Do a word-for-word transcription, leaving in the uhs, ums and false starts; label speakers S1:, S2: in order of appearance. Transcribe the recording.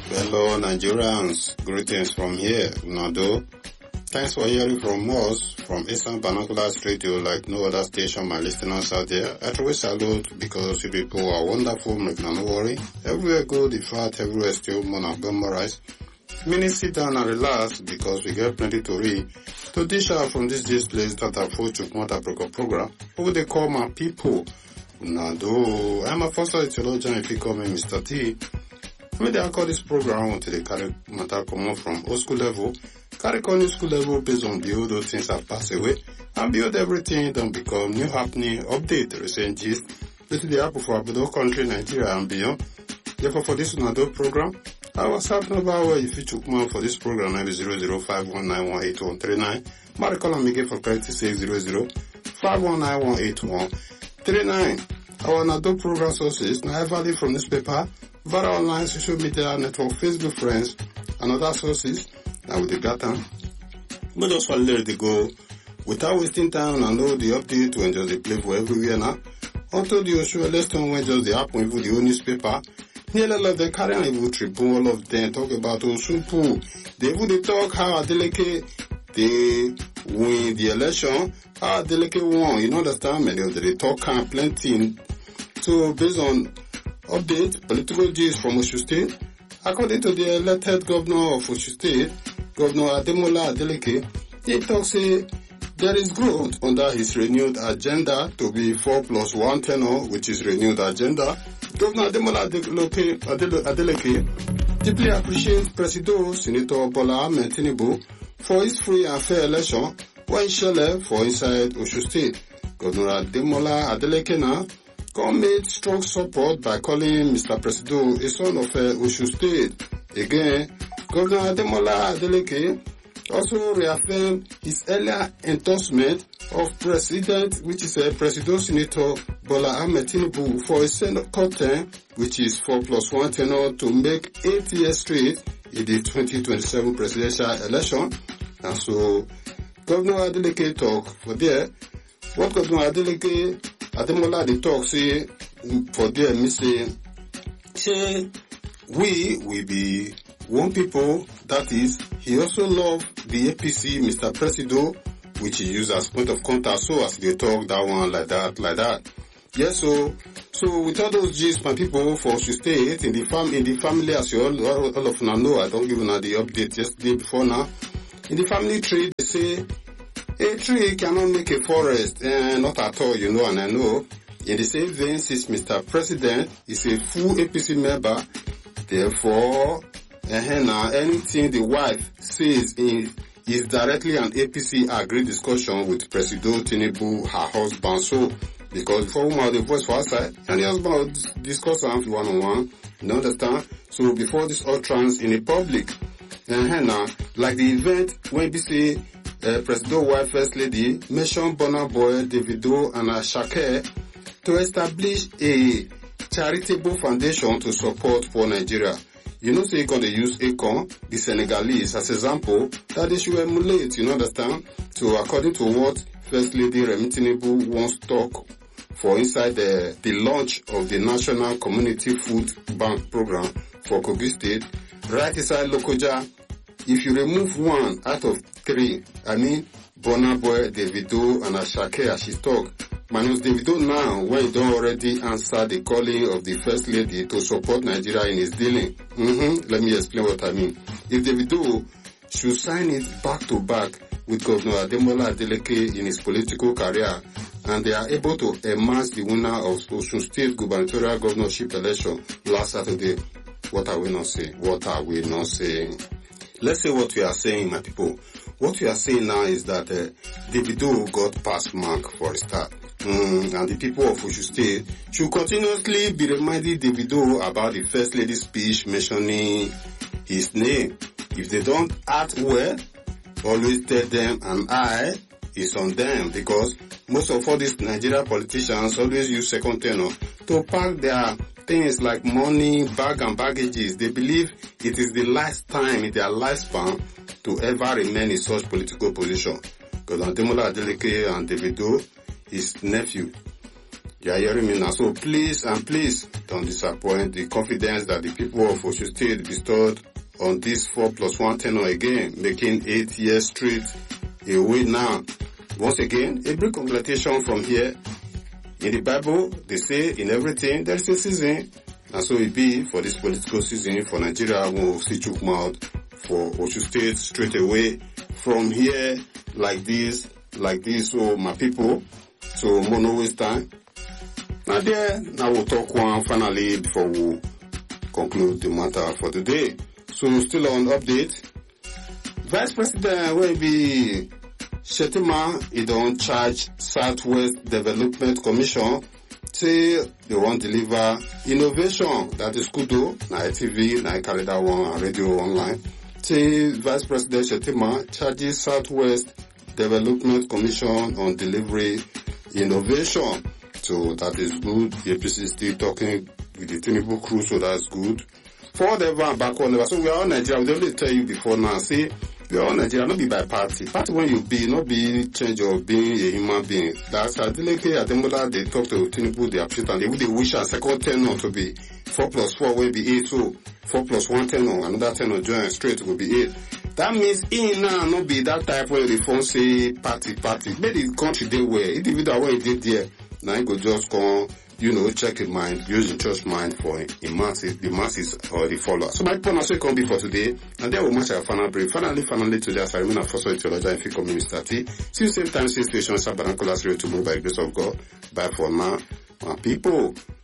S1: Hello Nigerians, greetings from here, Nado. Thanks for hearing from us from Eastern Binoculars Radio like no other station, my listeners out there. I truly salute because you people are wonderful, make no worry. Everywhere good, in fact, everywhere still more than memorize. Meaning sit down and relax because we get plenty to read. To dish out from this displays that are full to Mota program, who they call my people. Nado, I'm a first theologian if you call me Mister T. When they call this program until they carry matter come from old school level, carry on new school level based on build those things have passed away, and build everything don't become new happening, update the recent gist. This is the apple for our country, Nigeria and beyond. Therefore for this Nado program, our WhatsApp number where you feature man for this program is zero zero five one nine one eight one three nine. My call and make for credit six zero zero five one nine one eight one three nine. Our Nado program sources now value from newspaper, via online social media network, Facebook friends, and other sources. Now with the data, but just want to let it go without wasting time and know the update when just they play for everywhere now. Until the usual lesson when just the happen with the whole newspaper. Nearly all of them carry on even Tribune, all of them talk about Osunpu. They even they talk how Adeleke they win the election, how Adeleke won. You know understand many of them they talk kind of plenty. So based on update, political gist from Osun State, according to the elected governor of Osun State, Governor Ademola Adeleke, he talks say there is growth under his renewed agenda to be four plus one tenor, which is renewed agenda. Governor Ademola Adeleke, Adeleke deeply appreciates Presido Senator Bola Ahmed Tinubu for his free and fair election when Shele for inside Osun State. Governor Ademola Adeleke now made strong support by calling Mister Presido a son of uh, Osun State. Again, Governor Ademola Adeleke also reaffirmed his earlier endorsement of President, which is a uh, Presido Senator Bola Ahmed Tinubu for a Senate term, which is four plus one tenor to make eight years straight in the twenty twenty-seven presidential election. And so, Governor Adeleke talk for there. What Governor Adeleke Ademola they talk say for there me say say we will be one people, that is he also love the A P C Mister Presido, which he use as point of contact, so as they talk that one like that like that. Yes, so so with all those gist my people for Osun State in the fam in the family, as you all, all, all of you know, I don't give you the update yesterday before now. In the family tree they say a tree cannot make a forest, and not at all, you know, and I know. In the same vein, since Mister President is a full A P C member, therefore, uh, now anything the wife says in, is directly an A P C agreed discussion with Presido Tinubu, her husband. So, because before we have the voice for outside, and the husband discuss something one on one, you understand? So before this utterance in the public, uh, now, like the event when we say, Uh, Presido wife first lady mentioned Burna Boy, Davido and Asake to establish a charitable foundation to support poor Nigeria. You know, say so you're going to use Akon, the Senegalese, as example that they should emulate, you understand? So according to what First Lady Remi Tinubu wants to talk for inside the, the launch of the National Community Food Bank Program for Kogi State, right inside Lokoja, if you remove one out of three, I mean, Burna Boy, Davido, and Asake, as she talk, minus Davido now, when he don't already answer the calling of the First Lady to support Nigeria in his dealing. Mm-hmm. Let me explain what I mean. If Davido should sign it back to back with Governor Ademola Adeleke in his political career, and they are able to emerge the winner of Osun State gubernatorial governorship election last Saturday, what are we not saying? What are we not saying? Let's say what we are saying, my people. What we are saying now is that uh, Davido got pass mark for a start. Mm, and the people of Osun State should continuously be reminding Davido about the First Lady's speech mentioning his name. If they don't act well, always tell them an eye is on them, because most of all these Nigerian politicians always use second tenor to pack their things like money, bag and baggages. They believe it is the last time in their lifespan to ever remain in such political position. Because Ademola Adeleke and Davido, his nephew, You are hearing me now. So please and please don't disappoint the confidence that the people of Osun State bestowed on this four plus one tenure again, making eight years straight away now. Once again, a big congratulation from here. In the Bible, they say in everything there is a season. And so it be for this political season for Nigeria. We will see chook mouth for Osun State straight away from here like this, like this. So my people, so more no waste time. Now there, now we'll talk one finally before we conclude the matter for today. So still on update. Vice President will be Shettima, he don't charge Southwest Development Commission say they want to deliver innovation. That is Kudo, na T V, na carry that one and radio online. Say Vice President Shettima charges Southwest Development Commission on delivery innovation. So that is good. The A P C is still talking with the Tinubu crew, so that's good. Forward and backward never. So we are all Nigeria. We only tell you before now. See, we are all Nigeria, not be by party. Party when you be, not be change of being a human being. That's Adeleke Ademola, they talk to Tinubu, they appreciate, and they would wish a second tenor to be four plus four will be eight. So four plus one tenor, another tenor join straight will be eight. That means in now not be that type where the phone say party party. But the country they were individual way they there. Now you go just come, you know, check in mind, use your church mind for in masses, the masses or the followers. So my point also come be for today, and then we'll match our final break. Finally, finally today, as I remain a first theologian if you come in thirty. See you same time, same station, Sabarankola Radio tomorrow by the grace of God. Bye for now, my people.